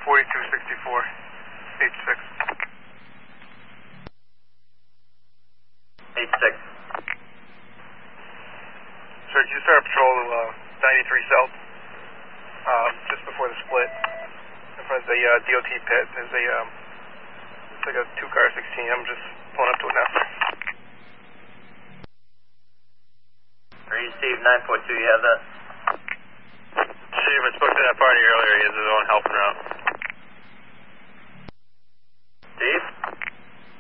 4264, H6. 86. Sir, can you start a patrol 93 South, just before the split, in front of the DOT pit. There's a, it's like a 2-car 16. I'm just pulling up to it now. Steve, 942, you have that? Steve, I spoke to that party earlier. He has his own help route.